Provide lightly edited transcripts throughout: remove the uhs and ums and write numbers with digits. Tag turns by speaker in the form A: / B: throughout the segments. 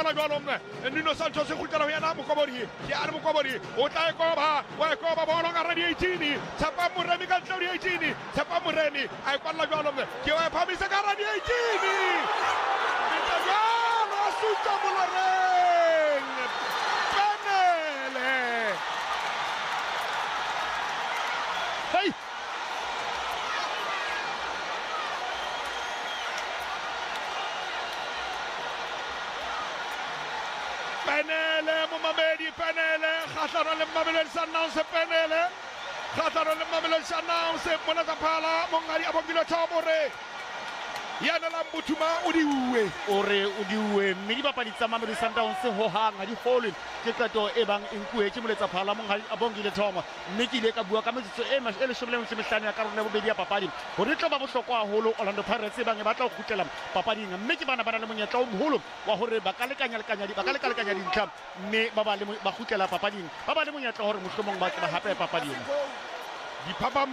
A: kwalla jwalo Nuno Santos go tla ho yana Mokobori ke a Mokobori o tla wa koba bolo ka radi 18 Tshepa Moremi ka tlodi 18 Tshepa Moremi a kwalla jwalo ke wa phamisa ka radi 18 Jwalo suta Moloreng Penele hey Penele Momamedi Penele khatlano le Mamelodi Sundowns Penele khatlano le Mamelodi Sundowns mona tsa phala mongadi a bongile thobore yana la Mbuthuma
B: odiwe mme di bapadi tsa Mamelodi Sundowns ho hanga di hole ke qeto e bang enkuetse moletsa phala mongadi a bongile thoma mme ke ile ka bua ka metsotso e 15 ya karolo ya bobedi ya papadi hore tlo ba bohlokwa haholo Orlando Pirates bang e batla go khutlela papading mme ke bana le monyetla o moholo wa hore ba ka lekanya dintlha mme ba khutlela papading ba ba le monyetla hore mohlomong ba tseba hape papading
A: diphapang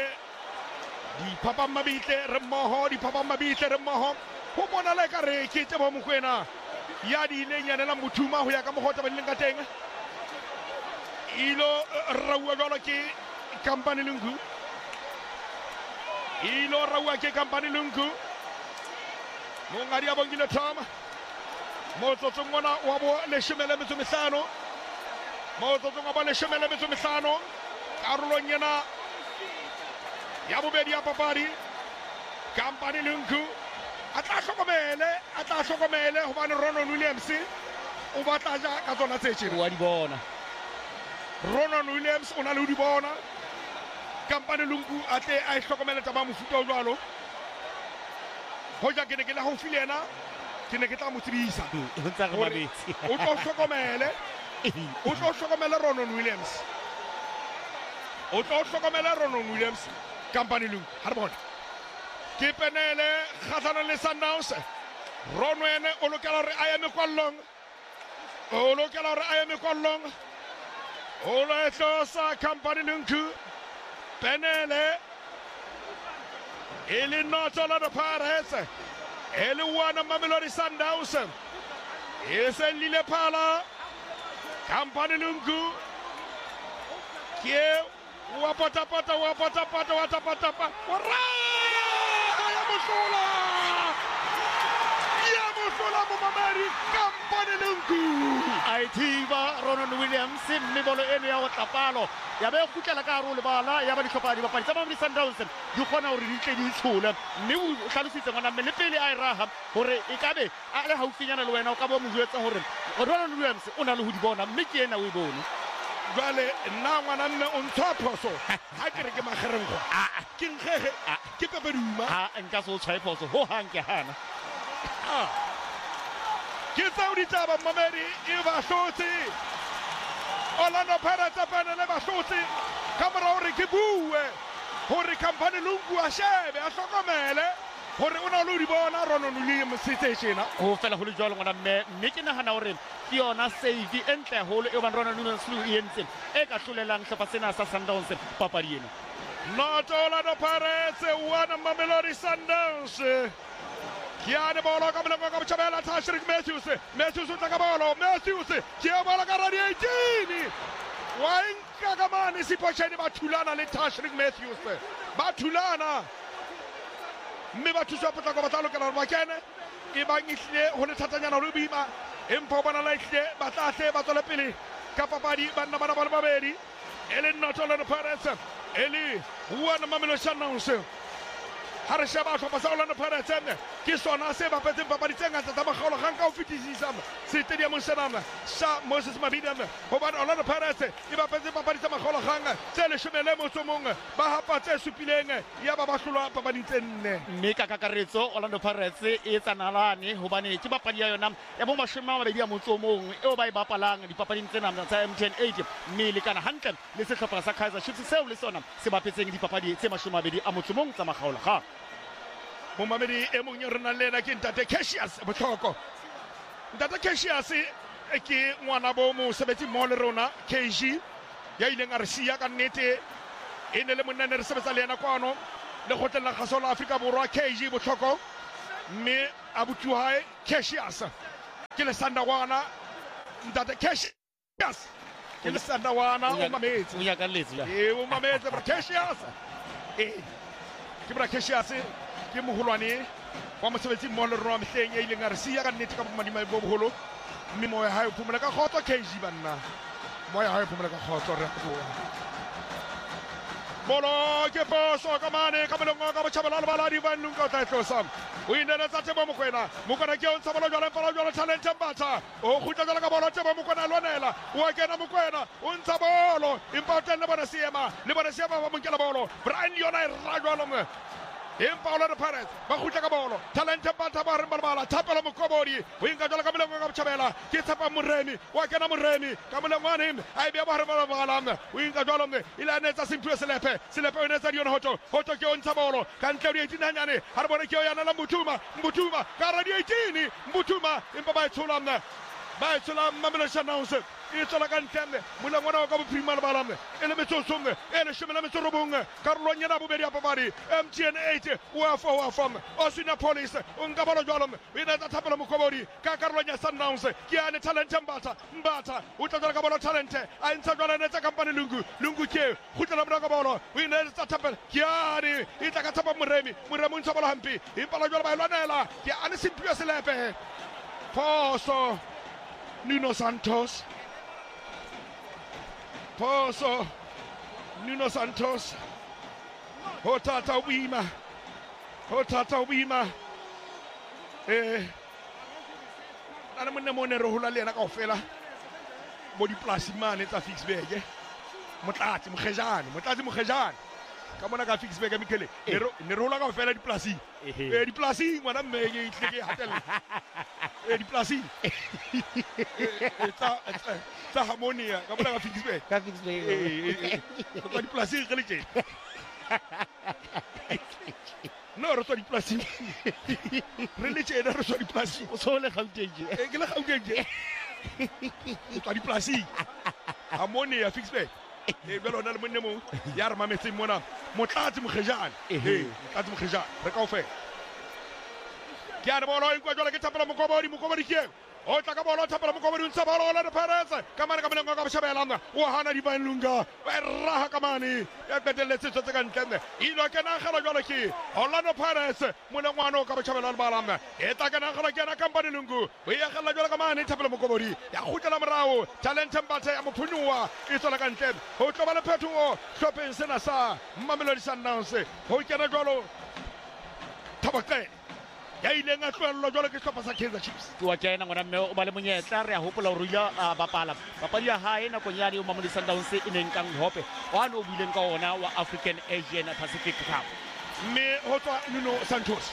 A: mabitle re mmoho ho bona le ka re ke tsebo mokwena ya di lenyane la Mbuthuma ho ya ka mogota ba dileng ka teng ilo rawa jwalo ke Company Lungu mongadi a bongile thoma motsotso mona wa bo leshemele metso mehlano karolong yena ya bobedi ya papadi Company Lungu a tla hlokomele hobane Ronon Williams o batla ja ka tsona tse tshedi
B: wa di bona
A: Ronon Williams o na le di bona Company Lungu a tle a hlokomela taba mofuta o jwalo ho ja ke ne ke la ho filena ke ne ke tla mo tsebisa
B: ho ntsa re babetsi
A: o tlo hlokomela Ronon Williams Company Lungu ha re bona ke Penele kgatlana le Sundowns Ronwene o lokela hore a eme kwallong o lo etlosa Company Lungu Penele e le noto Orlando Pirates e le wana Mamelodi Sundowns e se lile phala Company Lungu ke wa patapata ya mosola Momamedi Company Lungu
B: Aithiba Ronon Williams mme bolo eno ya go tlapalo ya be khutlela ka hare o lebala ya ba dihlopha di bapadi tsa Mamelodi Sundowns di khona hore di tle di tshole mme o hlalositse ngwana mme le pele a raha hore e kabe a le haufinyana le wena o ka bo mo jwetsa hore Ronon Williams o na le ho di bona mme ke ena o e bone
A: jwale nna ngwana mme o ntsha phoso ha ke re ke magereng go ke nkgege ke Pepeduma
B: nka se o tshwae phoso ho hang ke hana
A: ke tsao ditaba Momamedi e ba hlotse Orlando Pirates Penele ba hlotse ka mora hore ke bue hore Company Lungu a shebe a hlokomele hore o na le di bona Ronon Williams tse tjena
B: ho fela ho le jwalo ngwana mme ke nahana hore ke yona save entle hole e ban Ronon Williams lu entse e ka hlolelang hlopa sena sa Sundowns papadi ena
A: not Orlando Pirates wana Mamelodi Sundowns Kiane bolo ka mleko ka Chabela Tashrik Matthews o tla ka bolo ke a bola ka radi 18 wa inka ka mane sipocheni ba thulana le Tashrik Matthews ba thulana mme ba thusa potla ka batla lokela ba kene e ba ngihlile ho le thatanyana ho bima empa bona la ihle ba tlahle ba tsole pele ka papadi banna bana ba babedi ele not Orlando Pirates ele wana Mamelodi Sundowns ha re sheba hlopha sa Orlando Pirates ke sona se bapetseng papadi tse ngata tsa makgaolo gang ka ho fetisisa stadium senana sa Moses Mabhida hobane Orlando Pirates e bapetseng papadi tsa makgaolo gang tse 11 ba hapa tse supileng ya ba hlolwa papadi tse nne
B: mme ka kakaretso Orlando Pirates e tsanalane hobane ke papadi ya yona ya bo 21 eo ba e bapalang dipapading tsena tsa MTN 8 mme le kana hantle le sehlopha sa Kaizer Chiefs seo le sona se bapetseng dipapadi tse 21 tsa makgaolo ga
A: Momamedi e mong yo rena lena ke Ntate Cassius botlhoko Ntate Cassius ke ngwana bo mo sebetsi mo le rona KG ya ileng a re sia ka nnete e ne le monna ne re sebetsa le yena kwano le gotleng la gaso la Afrika Borwa KG botlhoko mme a butluhae Cassius ke le sandawana ntate Cassius ke le sandawana o mametse
B: o nyaka letsi ya
A: o mametse bra Cassius ke bra Cassius ke moholwane wa mosebetsi mo le rona mehleng e ileng a re sia ka nnete ka bomadima bo boholo mme moya ha o phumela ka khotso KG banna moya ha o phumela ka khotso re bolo ke poso ka mane ka molongo ka botjhabela le baladi ba nnung ka tla tlosa o inela tsa Tebo Mokoena ke o ntsa bolo jwale talent Mbatha o khutla jwale ka bolo Tebo Mokoena lwanela o kena Mokoena o ntsa bolo important le bona Siema ba monkela bolo Brian yona e rajwalo Paulo de Perez ba khutla ka bolo talent Mbatha ba re balabala thapela Mokobodi o inka jwale ka molongo ka botjhabela ke tsapa Moremi o kena Moremi ka molongwane a be ba re balabala o inka jwale ila netsa Simphiwe Selepe o netsa Dion Hoto ke o ntsha bolo ka ntle di 18 hanyane ha re bone ke o yana la Mbutuma ka ra di 18 Mbutuma impa ba itshola Mamelodi Sundowns e tsola ka ntle molongwana ka bophirima le balam ele metsosong ele shemela metsorobong karolong yana bobedi ya papadi MTN 8 wa fam o sina police o nka bolo jwalo o ina tsa thapela Mokobodi ka karolong ya Sundowns ke ane talent Mbatha o tla ka bolo talent a ntsha jwalo ne tsa company lungu ke khutla bona ka bolo o ina tsa thapela ke ane e tla ka thapa Moremi ntsha bolo hampi impala jwalo ba lwanela ke ane Simphiwe Selepe Poso Nuno Santos Hotata Wima ana mone re hola le ena kaofela mo diplasi mane tsa Fixburg motlatsi Mokgejane ka mona ka Fixburg Mikhele ne re hola kaofela diplasi ngwana mme ke itleke hatella diplasi tsa harmonia ka mona ka Fixburg ka diplasi re le tjena no re tswa diplasi re le tjena re tswa diplasi
B: o so le Gauteng
A: ke le Gauteng tswa diplasi harmonia Fixburg belo na le monne mo ya re mametseng mona motlatsi Mokgejane motlatsi Mokgejane re kaofela ke a re bolo e kwa jwale ke thapela Mokobodi ke o tla ka bolo thapela Mokobodi ntsa bolo la de Perez ka mane ka molongo ka boshabela o hana di banlunga ba raha ka mane ya qetelletse tsotse ka ntle ilo ke na gela jwale ke Orlando Pirates molongwana ka boshabela le balama e tla ke na gela ke na company lungu o ya gela jwale ka mane thapela Mokobodi ya khutlela morao talent Mbatha ya mophunyuwa e tsola ka ntle ho tloba le phethogo hlopheng sena sa Mamelodi Sundowns ho kena jwalo Thabakele ya ileng a tlwello jwale ke hlopha sa Kaizer Chiefs
B: wa kena ngwana mme o ba le monyetla re a hopola o ruila bapala papadi ya hae nakong ya le Mamelodi Sundowns e neng kang hope wa no buileng ka ona wa African Asian Pacific Cup
A: mme ho tswa Nuno Santos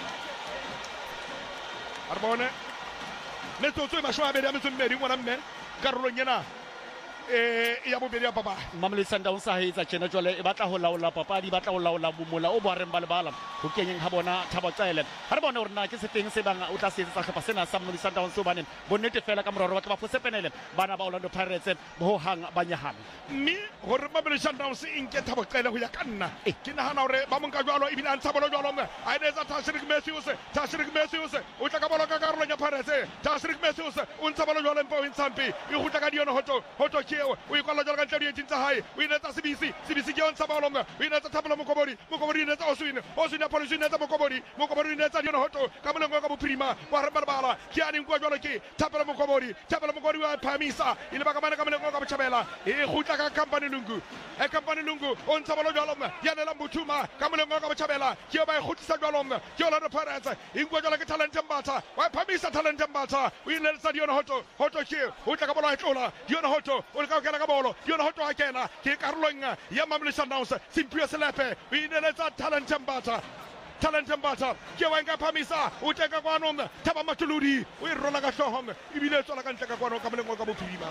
A: arbone metsotso e mashwabedi a metsommedi ngwana mme karolong yana ya bobedi ya papa
B: Mamelodi Sundowns ha etsa tjena jwale e batla ho laola papadi batla ho laola bomola o ba reng ba le bala ho kenyeng ha bona Thabatsele ha re bona hore na ke sefeng se bang o tla se etsa hlopha sena sa Mamelodi Sundowns o baneng bonnete fela ka moraro batla ba fose penele bana ba Orlando Pirates bo hang ba nyahame
A: mme hore Mamelodi Sundowns e nke Thabatsele ho ya ka nna ke nahana hore ba monka jwalo e bile a ntsha bolo jwalo a ene tsa Tashrik Matthews o tla ka bolo ka karolong ya Pirates Tashrik Matthews o ntsha bolo jwalo mpo o ntsampi e hutla ka Dion Hoto o ikolla jwalo ka ntle di etsa hae o inetsa Sibisi ke o ntsha bolo o inetsa thapela Mokobodi inetsa Oswin policy inetsa Mokobodi inetsa Dion Hoto ka molongo ka bophirima wa re balabala ke a neng kwa jwalo ke thapela Mokobodi wa phamisa ile ba ka mana ka molongo ka botjhabela e khutla ka company lungu o ntsha bolo jwalo ya nela Mbutuma ka molongo ka botjhabela ke ba e khutlisa jwalo ke Orlando Pirates ingwa jwalo ke talent Mbatha wa phamisa talent Mbatha o inetsa Dion Hoto ke o tla ka bolo a tlola Dion Hoto o ka kena ka bolo Dion Hoto a kena ke karolong ya Mamelodi Sundowns Simphiwe Selepe o ineletsa talent Mbatha ke wa nka phamisa o teka kwano Thaba Matuludi o e rola ka hlohong ibile tswala ka ntle ka kwano ka moleng ka bophirima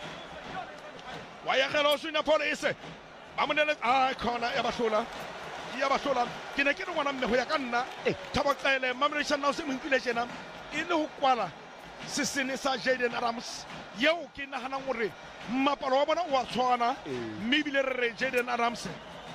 A: wa ya gelo Oswin Police ba monele a khona ya bahlola ke ne ke re ngwana mme ho ya ka nna Thabatsele Mamelodi Sundowns mo nkile tjena e le ho kwala sesene sa Jaden Adams yeo ke nahanang hore mmapalo wa bona o a tshwana mme bile re Jaden Adams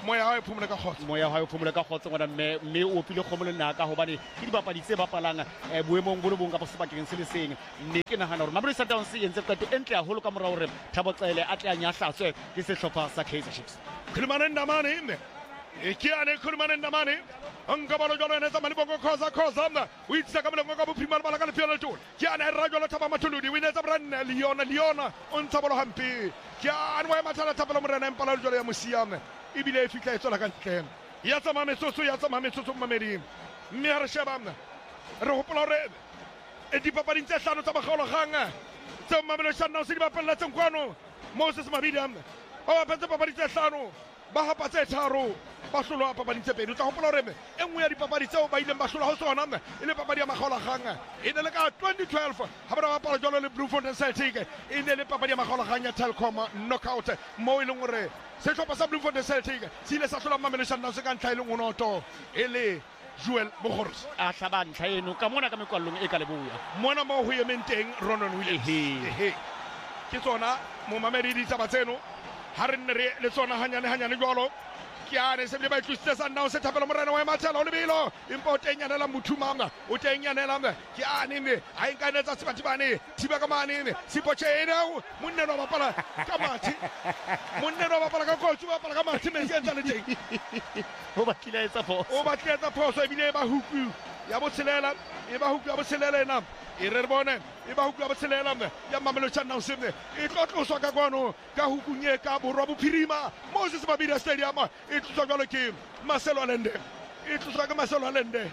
A: moya wa phumole ka khotso
B: moya ha o phomole ka khotso ngwana mme o opile kgomo le naka hobane ke dibapadi tse bapalang boemong bo le bong ka sebakeng se le seng mme ke nahana hore Mamelodi Sundowns e entse qeto entle haholo ka morao hore Thabo Cele a tle a nyahlatswe ke sehlopha sa Kaizer Chiefs.
A: Khulumane Ndamane ikiane khulumane Ndamane angabalo jolo ene zamani bongo khoza o itsa ka moleng ka bophirima bala ka le fiona tona kiane ra jolo Thaba Matuludi o inetsa brand Leona o ntsha bolo hampe kiane wa mathala Thapelo Morena empala jolo ya Musiame ibile e fitla e tsela ka ntle ya tsama metsotso mamedi mme ha re shebana re hopola re e dipapadi tse hlano tsa magologanga tse Mamelodi Sundowns di bapalla tse kwano Moses Mabidi ba bapetse papadi tse hlano ba hapa tse tharo ba hlolwa papadi tse pedi tsa hopola re e nngwe ya dipapadi tseo ba ileng ba hlola ho tsona e le papadi ya magologanga e ne le ka 2012 ha ba bapala jalo le Bloemfontein Celtic e ne le papadi ya magologanga ya Telkom knockout mo e leng hore sehlopha sa Bloemfontein Celtic se ile sa hlola Mamelodi Sundowns ka ntlha e le ngonoto e le Joel Bogors
B: a hlaba ntlha eno ka mona ka mekwallong e ka leboya
A: mona mo ho emeng teng Ronon Williams ke tsona mo mamedi di taba tseno ha re nne re le tsona hanyane jwalo kiane se bile ba tlositse Sundowns Thapelo Morena wa mathela o lebelo empa o tenyanela Muthumanga o tenyanela kiane mme a inkanetsa sebatibane thiba ka mane sipochena monne no bapala ka mathi monne no bapala ka kotsi bapala ka mathi me se entsa le teng
B: o batla etsa
A: phoso e bile ba huku ya botshelela e ba huku ya botshelela ena e re bone e ba huku ya botshelela ya Mamelodi Sundowns e tloswa ka kwano ka hukunye ka borwa bophirima Moses Mabidi Stadium e tloswa jwalo ke Marcelo Allende e tloswa ke Marcelo Allende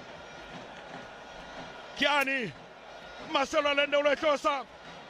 A: kiani Marcelo Allende o le tlosa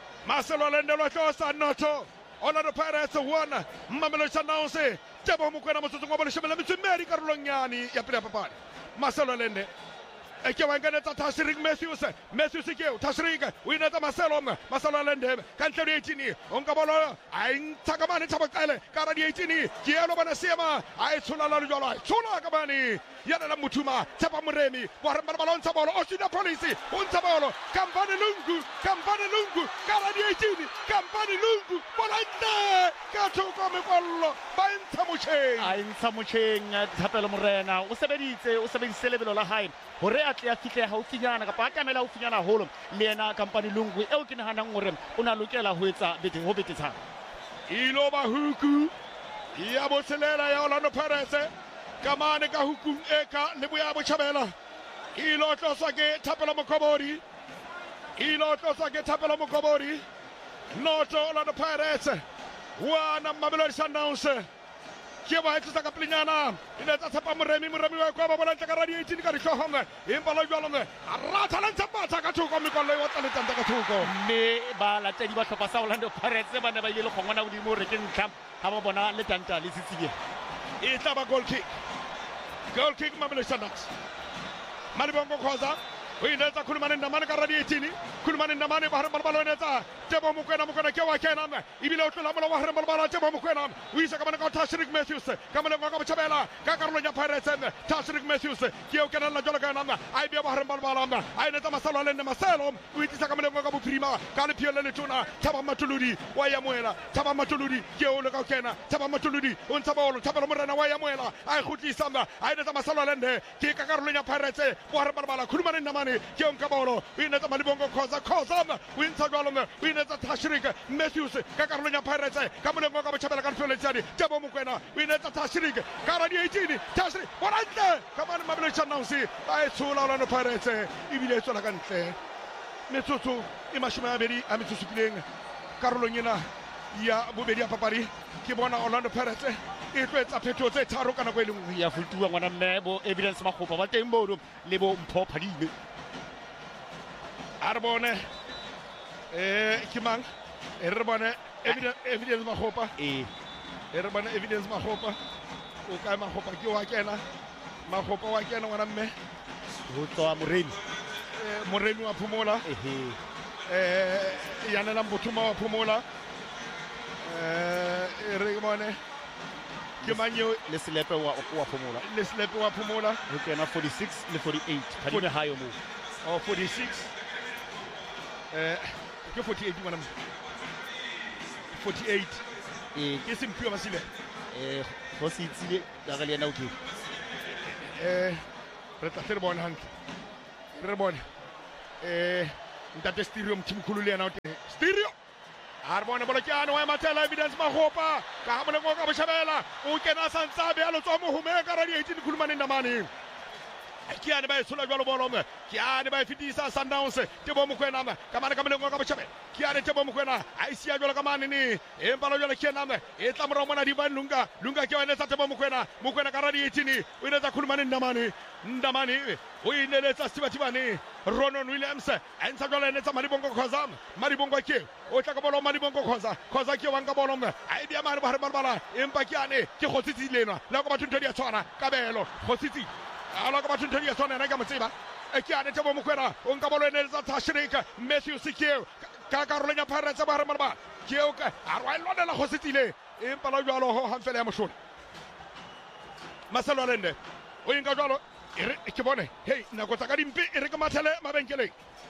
A: Noto Orlando Pirates 1 Mamelodi Sundowns Tebo Mokoena motsotso wa boleshebela metsomedi karolong nyane ya pele papadi Marcelo Allende ke wa nganetsa Tashrik Matthews ke Tashrik o inetsa Marcelo Allende ka ntle le 18 o nka bolo a ntsha ka mane Thabo Cele ka ra di 18 ke yelo bana seema a e tshola la jolo a tshola ka mane yana la Muthuma Tshepa Moremi wa re bala ntsha bolo o sina police o ntsha bolo Kampane Lungu ka ra di 18 Kampane Lungu bolante ka thoko mekwallo ba ntsha
B: motjheng Thapelo Morena o sebeditse lebelo la hae hore a tle a fihle haufinyana kapa a tamela haufinyana haholo le yena Kampane Lungu eo ke nahanang hore o na lokela ho etsa ho betetshana
A: ilo ba huku ya botshelela ya Orlando Pirates ka mane ka huku eka le boya Botjhabela ilo tloswa ke Thapelo Mokobori Noto Orlando Pirates wana Mamelodi Sundowns ke ba etsa ka plinyana ile tsa Tshepa Moremi wa kwa ba bola ka radio 18 ka dihlohong empa lo jwalo a ratha la ntshapatha ka thoko mekwallo e watla le tanta ka thoko
B: mme ba latedi ba hlopha sa Orlando Pirates ba ne ba ile le khongwana godimo re ke ntlha ha ba bona le tanta le sitsile
A: e tla ba goal kick Mamelodi Sundowns Malibongo Khoza o inetsa Khulumane Ndamane ka radio 18 Khulumane Ndamane ba hare balbalo inetsa Tebo Mokoena ke wa kena ibile o tlola mola wa hare balbalo Tebo Mokoena o isa ka mana ka Tashrik Matthews ka mana ka Botjhabela ka karolo ya Pirates Tashrik Matthews ke o kena la jolo ka nna a ibia ba hare balbalo a inetsa Marcelo Allende o itisa ka mana ka bophirima ka le phiele le tona Thaba Matuludi wa ya moela Thaba Matuludi ke o le ka kena Thaba Matuludi o ntsha bolo Thapelo Morena wa ya moela a khutlisa a inetsa Marcelo Allende ke ka karolo ya Pirates wa hare balbalo Khulumane Ndamane ke o nka bolo o inetsa Malibongo Khoza o intsha jwalo o inetsa Tashrik Matthews ka karolo ya Pirates ka molengo ka Botjhabela ka Tlholetsane Tebo Mokoena o inetsa Tashrik ka ra di 18 Tashrik borante ka mane Mamelodi Sundowns a e tshola Orlando Pirates ibile e tshola ka ntle metsotso e 27 karolong ena ya bobedi ya papadi ke bona Orlando Pirates e tloetsa phetho tse tharo ka nako e le nngwe
B: ya futuwa ngwana mme bo Evidence Makgopa ba teng bodo le bo Mpho Phadile
A: Arbone ke mang re bone Evidence Makgopa re bone Evidence Makgopa o ka Makgopa ke wa kena Makgopa wa kena ngwana mme
B: ho tswa
A: Moreni wa phomola yanela Muthuma wa phomola re bone ke manyo
B: le Selepe wa
A: phomola
B: ho kena 46 le 48 Phadile hayo mo
A: 46 ke 48 ngwana 48 ke Simphiwe Masile
B: go se itsile ka ga le ena o ke
A: re tla re bona hantle re bone ntate stereo mthimkhulu le ena o teng stereo a re bone bolokiane wa mathela evidence magopa ka ga moleng o ka boshabela o kena a santse a beya letswa mohome ka radio 18 khulumaneng namane ke ane ba e tshola jwalo bolong ke ane ba e fetisa Sundowns ke bo mokwena ka mane ka moleng o ka boshabela ke ane te bo mokwena a e sia jwalo ka mane ne e mpalo jwalo ke ena e tla mora mona di ba lunga ke wa netsa te bo mokwena ka radio 18 o ine tsa khulumaneng ndamane o ine letsa Sibatibane Ronon Williams a ntsha jwalo ene tsa Malibongo Khoza ke o tla ka bolo Malibongo Khoza ke wa nka bolo a e dia mane ba re bala empa ke ane ke gotsitsi lena la go batho di a tshwana kabelo gotsitsi ala ka batho di a tshwana ka motseba e ke ane te bo mokwena o nka bolo ene tsa Tashrika Matthew Sikeo ka karolenya Pirates ba re malaba ke o ka a rwa lona gotsitsile empa la jwalo ho hamfela ya moshoni Marcelo Lende o inga jwalo ke bone hey nako tsa ka dimpe e re ka mathele mabenkeleng